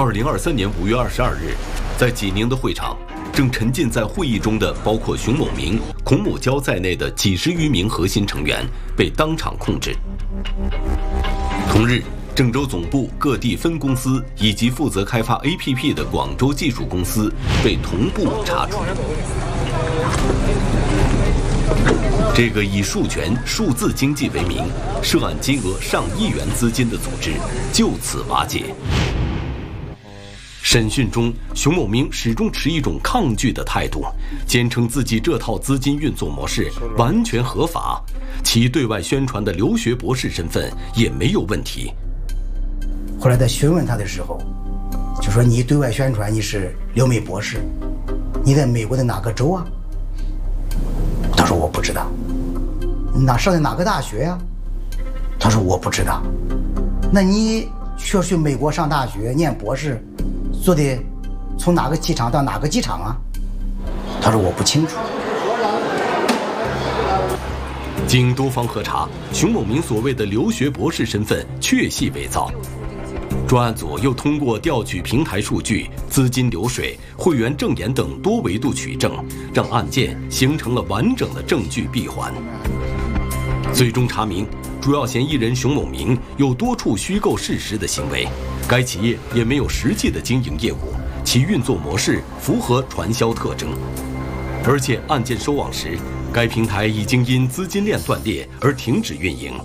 2023年5月22日，在济宁的会场，正沉浸在会议中的包括熊某明、孔某娇在内的几十余名核心成员被当场控制。同日，郑州总部、各地分公司以及负责开发 APP 的广州技术公司被同步查处。这个以数权、数字经济为名，涉案金额上亿元资金的组织就此瓦解。审讯中，熊某明始终持一种抗拒的态度，坚称自己这套资金运作模式完全合法，其对外宣传的留学博士身份也没有问题。 后来在询问他的时候，就说你对外宣传你是留美博士，你在美国的哪个州啊？他说我不知道。上的哪个大学呀？他说我不知道。那你需去美国上大学念博士，坐的从哪个机场到哪个机场啊？他说我不清楚。 经多方核查，熊某明所谓的留学博士身份确系伪造。专案组又通过调取平台数据、资金流水、会员证言等多维度取证，让案件形成了完整的证据闭环。最终查明，主要嫌疑人熊某明有多处虚构事实的行为，该企业也没有实际的经营业务，其运作模式符合传销特征。而且案件收网时，该平台已经因资金链断裂而停止运营。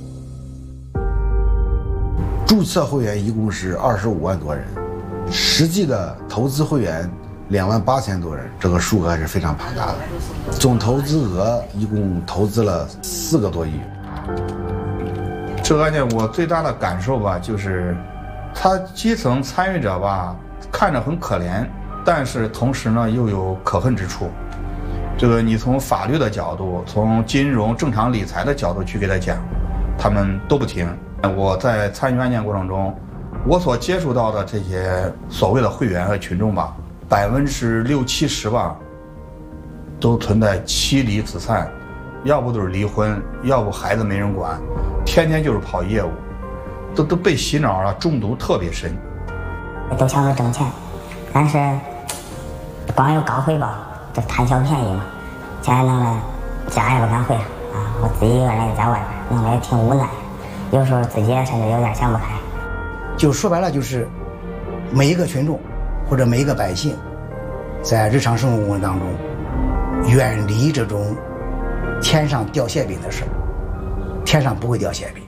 注册会员一共是25万多人，实际的投资会员2万8千多人，这个数额还是非常庞大的。总投资额一共投资了4个多亿。 这个案件我最大的感受吧，就是他基层参与者吧，看着很可怜，但是同时呢又有可恨之处。这个你从法律的角度，从金融正常理财的角度去给他讲，他们都不听。我在参与案件过程中，我所接触到的这些所谓的会员和群众吧，60%、70%吧，都存在妻离子散，要不都是离婚，要不孩子没人管，天天就是跑业务，都被洗脑了，中毒特别深。 都想着挣钱，但是光有高回报，这贪小便宜嘛，钱弄了家也不敢回啊，我自己一个人在外边，弄得也挺无奈。有时候自己也甚至有点想不开。 就说白了，就是每一个群众或者每一个百姓，在日常生活过程当中，远离这种天上掉馅饼的事儿。天上不会掉馅饼。